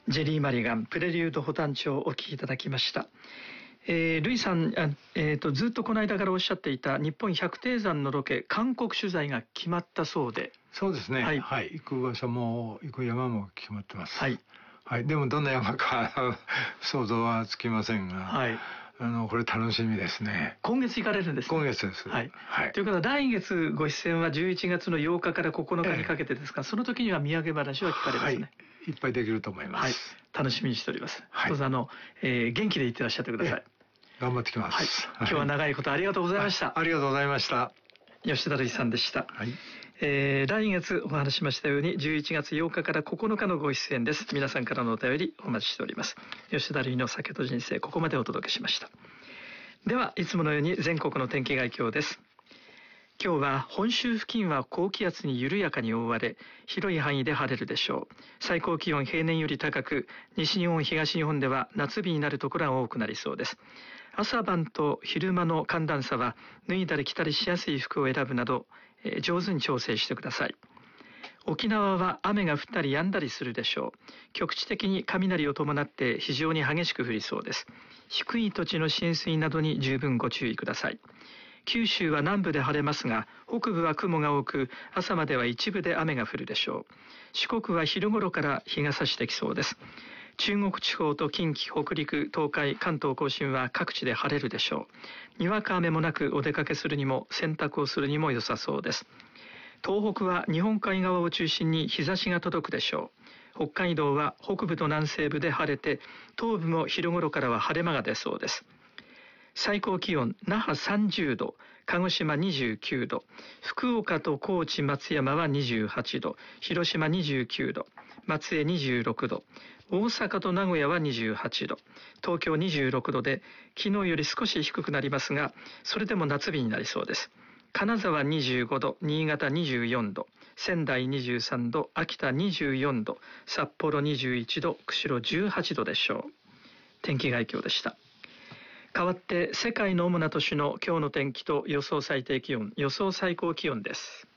ジェリー・マリガンプレリュード保単調をお聴きいただきました。ルイさん、ずっとこの間からおっしゃっていた日本百低山のロケ、韓国取材が決まったそうで。 そうですね、はいはい、行く場所も行く山も決まってます。 はい、 はい、でもどんな山か想像はつきませんが、はい、これ楽しみですね。 今月行かれるんですね。 今月です。 はいはい、ということは来月ご出演は11月の8日から9日にかけてですが、その時には土産話は聞かれますね。 はい、いっぱいできると思います。 はい、楽しみにしております。 はい、 どうぞ元気でいってらっしゃってください。 頑張ってきます。 はい、今日は長いことありがとうございました。 はい、ありがとうございました。 吉田類さんでした。 はい、 来月お話ししましたように11月8日から9日のご出演です。皆さんからのお便りお待ちしております。吉田類の酒と人生、ここまでお届けしました。ではいつものように全国の天気概況です。今日は本州付近は高気圧に緩やかに覆われ、広い範囲で晴れるでしょう。最高気温平年より高く、西日本東日本では夏日になるところが多くなりそうです。朝晩と昼間の寒暖差は脱いだり着たりしやすい服を選ぶなど、上手に調整してください。沖縄は雨が降ったり止んだりするでしょう。局地的に雷を伴って非常に激しく降りそうです。低い土地の浸水などに十分ご注意ください。九州は南部で晴れますが、北部は雲が多く、朝までは一部で雨が降るでしょう。四国は昼頃から日が差してきそうです。中国地方と近畿、北陸、東海、関東甲信は各地で晴れるでしょう。にわか雨もなくお出かけするにも洗濯をするにも良さそうです。東北は日本海側を中心に日差しが届くでしょう。北海道は北部と南西部で晴れて、東部も昼頃からは晴れ間が出そうです。最高気温、那覇30度、鹿児島29度、福岡と高知、松山は28度、広島29度、松江26度、大阪と名古屋は28度、東京26度で、昨日より少し低くなりますが、それでも夏日になりそうです。金沢25度、新潟24度、仙台23度、秋田24度、札幌21度、釧路18度でしょう。天気概況でした。代わって世界の主な都市の今日の天気と予想最低気温、予想最高気温です。